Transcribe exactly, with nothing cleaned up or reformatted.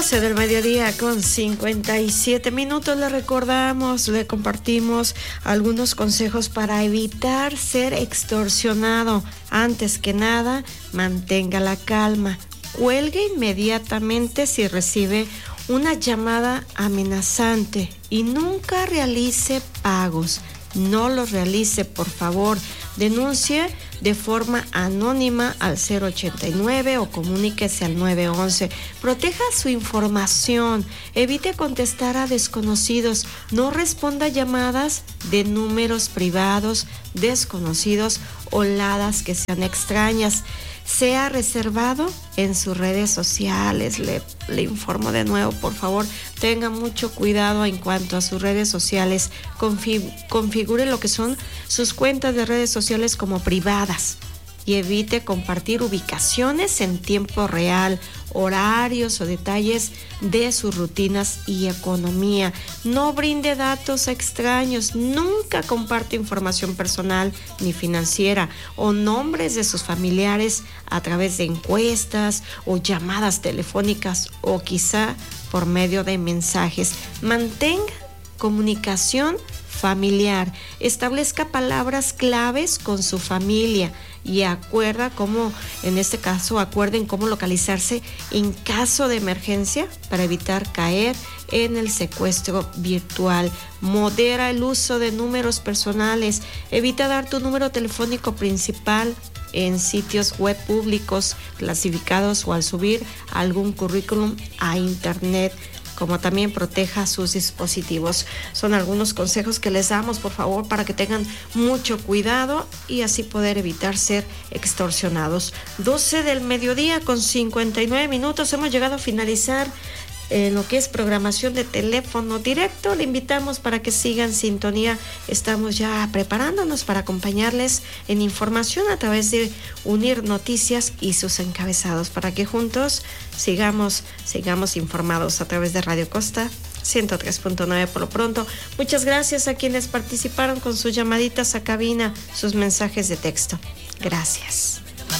doce del mediodía con cincuenta y siete minutos. Le recordamos, le compartimos algunos consejos para evitar ser extorsionado. Antes que nada, mantenga la calma. Cuelgue inmediatamente si recibe una llamada amenazante y nunca realice pagos. No los realice, por favor. Denuncie de forma anónima al cero ochenta y nueve o comuníquese al nueve once. Proteja su información. Evite contestar a desconocidos. No responda llamadas de números privados, desconocidos o ladas que sean extrañas. Sea reservado en sus redes sociales. Le, le informo de nuevo, por favor, tenga mucho cuidado en cuanto a sus redes sociales. Config, configure lo que son sus cuentas de redes sociales como privadas y evite compartir ubicaciones en tiempo real, horarios o detalles de sus rutinas y economía. No brinde datos extraños. Nunca comparte información personal ni financiera o nombres de sus familiares a través de encuestas o llamadas telefónicas o quizá por medio de mensajes. Mantenga comunicación familiar. Establezca palabras claves con su familia y acuerda cómo, en este caso, acuerden cómo localizarse en caso de emergencia para evitar caer en el secuestro virtual. Modera el uso de números personales. Evita dar tu número telefónico principal en sitios web públicos clasificados o al subir algún currículum a internet, como también proteja sus dispositivos. Son algunos consejos que les damos, por favor, para que tengan mucho cuidado y así poder evitar ser extorsionados. doce del mediodía con cincuenta y nueve minutos. Hemos llegado a finalizar eh, lo que es programación de teléfono directo. Le invitamos para que sigan sintonía. Estamos ya preparándonos para acompañarles en información a través de Unir Noticias y sus encabezados, para que juntos sigamos, sigamos informados a través de Radio Costa ciento tres punto nueve por lo pronto. Muchas gracias a quienes participaron con sus llamaditas a cabina, sus mensajes de texto. Gracias.